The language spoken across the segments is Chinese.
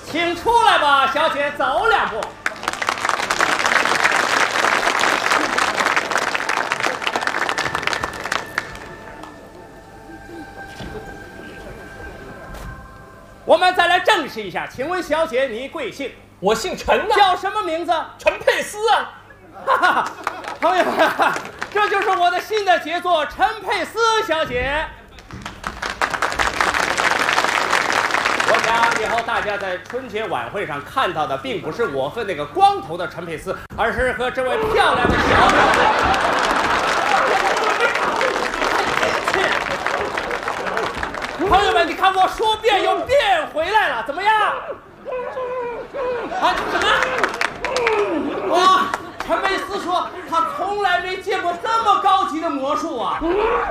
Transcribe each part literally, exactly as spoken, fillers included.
请出来吧，小姐，走两步。我们再来正式一下，请问小姐你贵姓？ 我姓陈呐， 叫什么名字？ 陈佩斯啊！ 哈哈，朋友们，这就是我的新的杰作陈佩斯小姐。我想以后大家在春节晚会上看到的，并不是我和那个光头的陈佩斯，而是和这位漂亮的小婊子。朋友们，你看我说变又变回来了，怎么样？啊，什么？哇！陈佩斯说他从来没见过这么高级的魔术啊！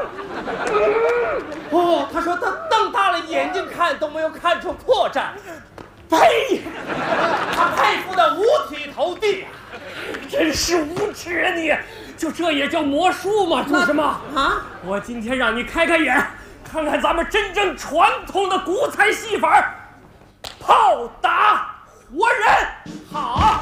哦，他说他瞪大了眼睛看都没有看出破绽。呸！他佩服的五体投地啊！ 真是无耻啊你！就这也叫魔术吗？做什么啊？ 我今天让你开开眼，看看咱们真正传统的古彩戏法，炮打活人。 好。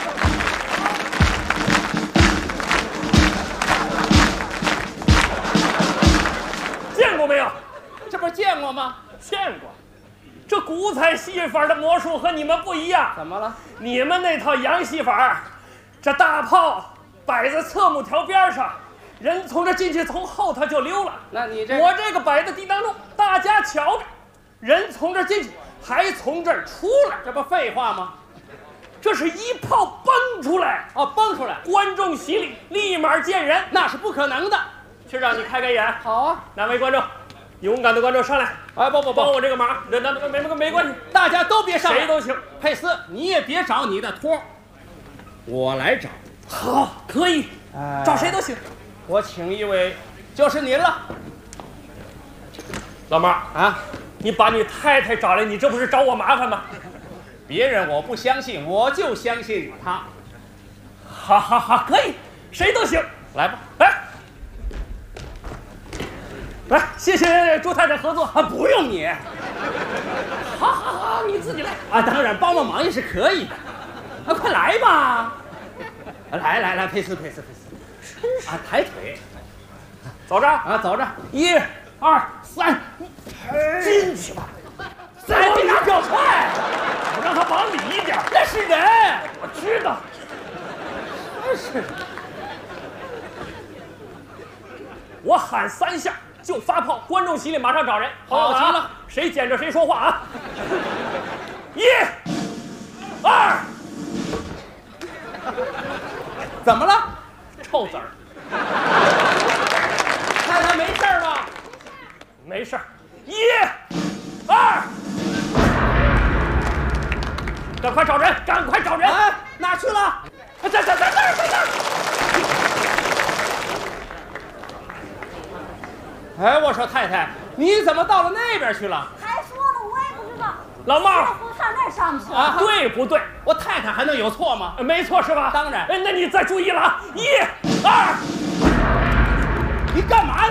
见过没有？ 这不是见过吗？ 见过。这古彩戏法的魔术和你们不一样。 怎么了？ 你们那套洋戏法，这大炮摆在侧幕条边上，人从这进去，从后头就溜了。 那你这…… 我这个摆在地当中，大家瞧着，人从这进去，还从这儿出来， 这不废话吗？ 这是一炮崩出来哦，崩出来， 观众席里立马见人， 那是不可能的。 去让你开开眼。 好啊， 哪位观众，勇敢的观众上来。 哎，不不不， 帮我这个忙，那那没没没关系， 大家都别上来， 谁都行。 佩斯，你也别找你的托，我来找。 好，可以， 哎、 找谁都行。 我请一位，就是您了。 老妈啊， 你把你太太找来，你这不是找我麻烦吗？ 别人我不相信，我就相信他。 好好好，可以，谁都行。 来吧， 来。来，谢谢朱太太合作啊，不用你。 好好好，你自己来啊，当然帮帮忙也是可以的。啊，快来吧！来来来，佩斯佩斯佩斯，真是啊，抬腿， 走着啊，走着， 一、二、三，进去吧。 再别拿脚踹， 我让他往里一点。 那是人， 我知道。 真是。 我喊三下。就发炮，观众席里马上找人。 好极了， 谁捡着谁说话啊！一、二， 怎么了？ 臭子儿！ 太太没事吧？ 没事。一、二，赶快找人，赶快找人！ 哎，哪去了？ 在在在那儿，在那儿。 哎，我说太太，你怎么到了那边去了？ 还说了，我也不知道。 老妹儿， 上那儿上去了啊？ 对不对？ 我太太还能有错吗？ 没错是吧？ 当然。 哎，那你再注意了啊！一、二， 你干嘛呢？